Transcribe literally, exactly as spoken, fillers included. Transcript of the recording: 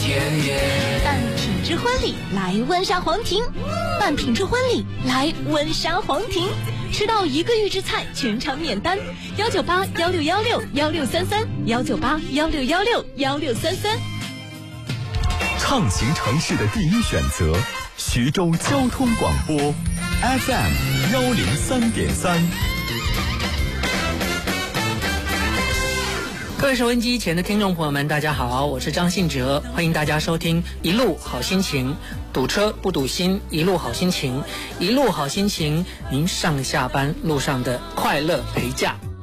田野。 办品质婚礼来温莎皇庭，办品质婚礼来温莎皇庭，吃到一个预制菜全场免单。幺九八幺六幺六幺六三三，幺九八幺六幺六幺六三三。 畅行城市的第一选择，徐州交通广播 F M 幺零三点三。 各位收音机前的听众朋友们，大家好，我是张信哲，欢迎大家收听一路好心情，堵车不堵心，一路好心情，一路好心情，您上下班路上的快乐陪驾。